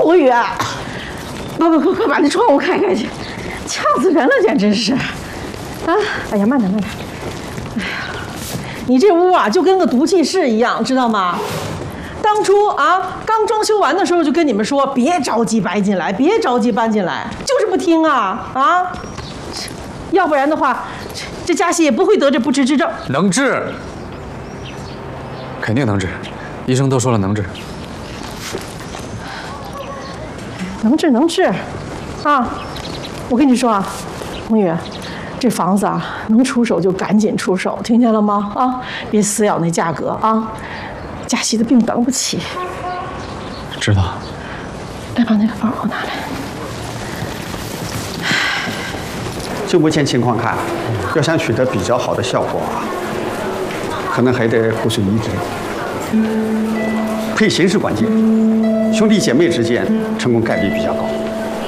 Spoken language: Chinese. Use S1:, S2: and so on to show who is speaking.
S1: 胡宇，快把那窗户开开去，呛死人了，简直是！啊，哎呀，慢点。哎呀，你这屋啊，就跟个毒气室一样，知道吗？当初啊，刚装修完的时候就跟你们说，别着急搬进来，别着急搬进来，就是不听啊！要不然的话，这嘉熙也不会得这不治之症。
S2: 能治，肯定能治，医生都说了能治。
S1: 能治，啊！我跟你说啊，红宇，这房子啊，能出手就赶紧出手，听见了吗？啊，别死咬那价格啊！嘉熙的病等不起。
S2: 知道。
S1: 来，把那个包给我拿来。
S3: 就目前情况看，要想取得比较好的效果啊，可能还得骨髓移植，配型是关键，兄弟姐妹之间成功概率比较高。